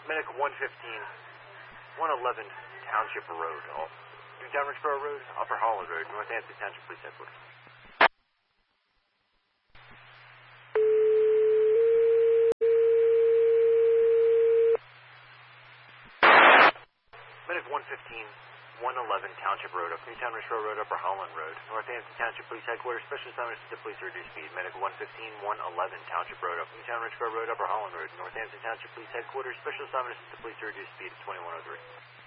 Medic 115, 111 Township Road, Newtown Richboro Road, Upper Holland Road, Northampton Township Police Headquarters. Medic 115, 111 Township Road, Newtown Richboro Road, Upper Holland Road, Northampton Township Police Headquarters. Special assignment to police to reduce speed. Medic 115, 111 Township Road, Newtown Richboro Road, Upper Holland Road, Northampton Township Police Headquarters. Special assignment to police to reduce speed at 2103.